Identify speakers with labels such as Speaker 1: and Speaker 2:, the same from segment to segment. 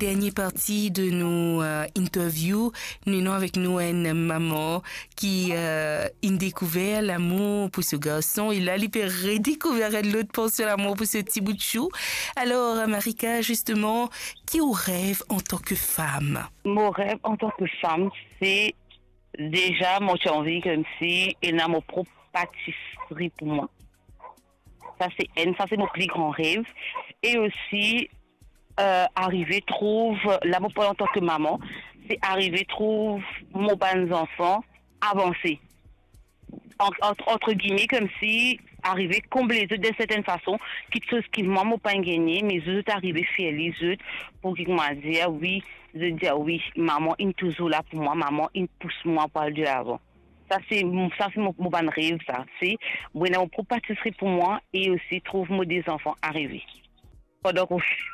Speaker 1: dernière partie de nos interviews, nous avons avec nous une maman qui a découvert l'amour pour ce garçon. Il a redécouvert l'autre portion l'amour pour ce petit bout de chou. Alors, Marika, justement, qui au rêve en tant que femme?
Speaker 2: Mon rêve en tant que femme, c'est déjà mon envie comme si il a mon propre pâtisserie pour moi. Ça c'est mon plus grand rêve. Et aussi arriver trouve l'amour en tant que maman, c'est arriver trouve mon bon enfant avancé. Entre guillemets, comme si arriver combler les autres d'une certaine façon, quelque chose qui moi m'a pas gagné, mais les autres arriver faire les autres pour qu'ils m'ont dit oui, je dis oui, maman est toujours là pour moi, maman il pousse moi par de l'avant. Ça c'est mon bon rêve, ça c'est mon propre pâtisserie pour moi et aussi trouve moi des enfants arrivés. Pendant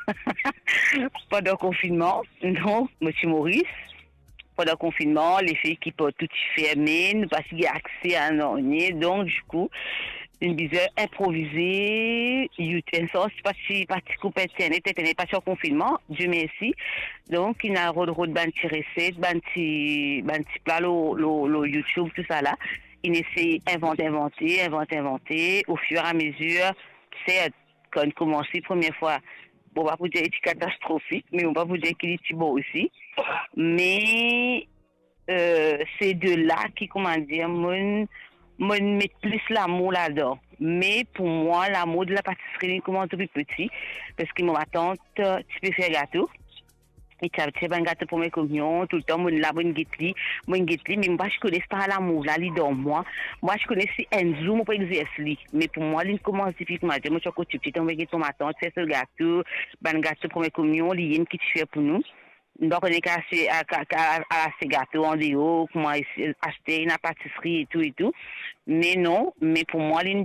Speaker 2: confinement, non, monsieur Maurice. Pendant le confinement, les filles qui peuvent tout fermer, parce qu'il y a accès à un ornier. Donc, du coup, une disait improviser, YouTube, ça, c'est pas si coupé internet, n'est pas sur confinement, Dieu merci. Donc, il y a un road ban petit recette, ban petit plat, le YouTube, tout ça là. Il essaie inventer, au fur et à mesure, c'est quand il commence la première fois. Bon, on va vous dire qu'il est catastrophique, mais on va vous dire qu'il est bon aussi. Mais c'est de là qui, comment dire, met plus l'amour là-dedans. Mais pour moi, l'amour de la pâtisserie commence depuis petit. Parce que ma tante, tu peux faire gâteau. Et tu as un gâteau pour mes compagnons, tout le temps, moi, là, moi, mais moi, je connais pas l'amour, là, il dans moi. Moi, je connais si Enzo, moi, pas exercer, mais pour moi, il commence typiquement, moi, je suis côté petit, on va gâteau, ma tante, c'est ce gâteau, ben, gâteau pour mes compagnons, il y a une qui fait pour nous. Donc, on est cassé à ces gâteaux en déo, comment acheter une pâtisserie et tout. Mais non, mais pour moi,